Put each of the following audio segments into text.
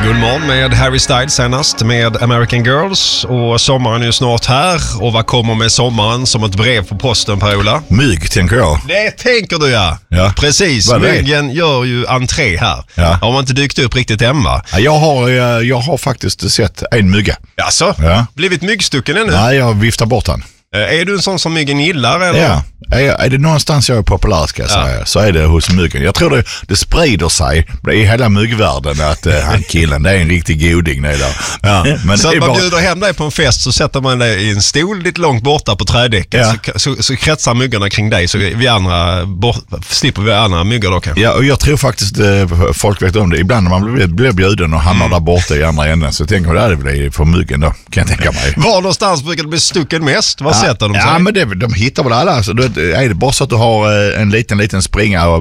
Guldmorgon med Harry Styles senast med American Girls. Och sommaren är ju snart här. Och vad kommer med sommaren som ett brev på posten, Per-Ola? Mygg, tänker jag. Det tänker du, ja. Precis, myggen gör ju entré här. Har man inte dykt upp riktigt än, va? Jag har faktiskt sett en mygga. Jaså? Blivit myggstucken ännu? Nej, jag viftar bort den. Är du en sån som myggen gillar, eller? Ja, är det någonstans jag är populär, ska jag säga, så är det hos myggen. Jag tror det sprider sig i hela myggvärlden att han killen, det är en riktig goding där. Men så att man bjuder hem dig på en fest, så sätter man dig i en stol lite långt borta på trädäcket, så kretsar myggarna kring dig, så vi andra slipper vi andra myggor då kanske. Ja, och jag tror faktiskt folk vet om det. Ibland när man blir bjuden och hamnar där borta i andra änden, så tänker man att det är för myggen då, kan jag tänka mig. Var någonstans brukar det bli stucken mest? Vad sätter de sig? Ja, men de hittar väl alla. Alltså, är det bara så att du har en liten springa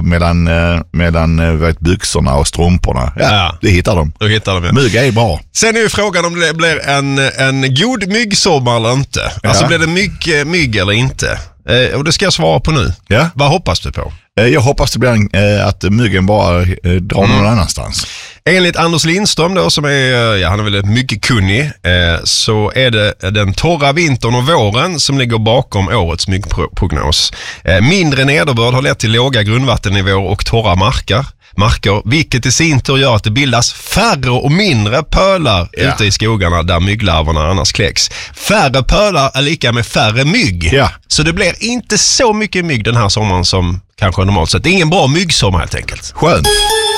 mellan byxorna och strumporna. Det hittar de. Då hittar de. Mygg är bra. Sen är ju frågan om det blir en god myggsommar eller inte. Alltså blir det mygg eller inte? Och det ska jag svara på nu. Vad hoppas du på? Jag hoppas det blir att myggen bara drar någon annanstans. Enligt Anders Lindström då, som är, han är väl mycket kunnig, så är det den torra vintern och våren som ligger bakom årets myggprognos. Mindre nederbörd har lett till låga grundvattennivåer och torra marker, vilket i sin tur gör att det bildas färre och mindre pölar ute i skogarna där mygglarverna annars kläcks. Färre pölar är lika med färre mygg. Så det blir inte så mycket mygg den här sommaren som kanske normalt sett. Det är ingen bra myggsommar helt enkelt. Skönt.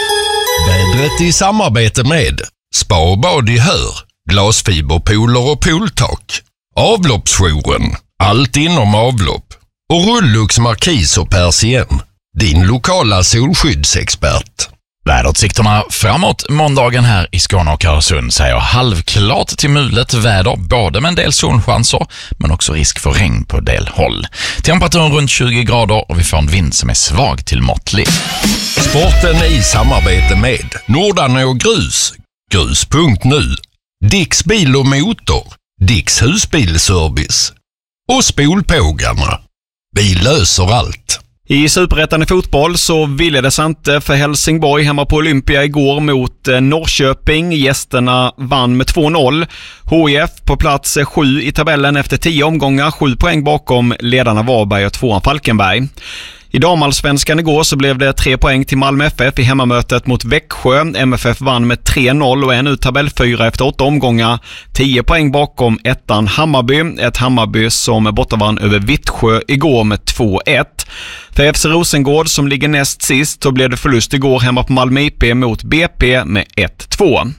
Vädret i samarbete med Spa och bad i Hör, glasfiberpooler och pooltak, Avloppsjouren, allt inom avlopp, och Rullux Markis och Persien, din lokala solskyddsexpert. Väderutsikterna framåt måndagen här i Skåne och Öresund säger halvklart till mulet väder, både med en del solchanser men också risk för regn på del håll. Temperaturen runt 20 grader och vi får en vind som är svag till måttlig. Sporten i samarbete med Nordanå Grus, grus.nu, Dicks bil och motor, Dicks husbilservice och Spolpågarna. Vi löser allt. I Superettan i fotboll så ville det inte för Helsingborg hemma på Olympia igår mot Norrköping. Gästerna vann med 2-0. HIF på plats 7 i tabellen efter 10 omgångar, 7 poäng bakom ledarna Varberg och 2 Falkenberg. I damallsvenskan igår så blev det 3 poäng till Malmö FF i hemmamötet mot Växjö. MFF vann med 3-0 och är nu tabell 4 efter 8 omgångar. 10 poäng bakom ettan Hammarby. Ett Hammarby som bortavann över Vittsjö igår med 2-1. För FC Rosengård som ligger näst sist så blev det förlust igår hemma på Malmö IP mot BP med 1-2.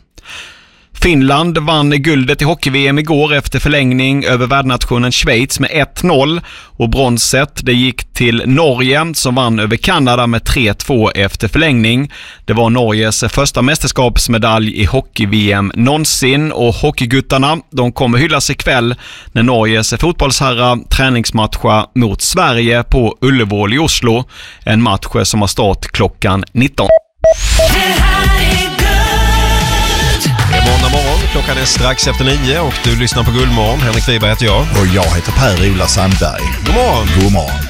Finland vann guldet i hockey-VM igår efter förlängning över värdnationen Schweiz med 1-0 och bronset det gick till Norge som vann över Kanada med 3-2 efter förlängning. Det var Norges första mästerskapsmedalj i hockey-VM någonsin och hockeyguttarna de kommer hyllas ikväll när Norges fotbollsherrar träningsmatcha mot Sverige på Ullevål i Oslo. En match som har start klockan 19. Måndag morgon, klockan är strax efter 9 och du lyssnar på Guldmorgon. Henrik Wiberg heter jag. Och jag heter Per-Ola Sandberg. God morgon. God morgon.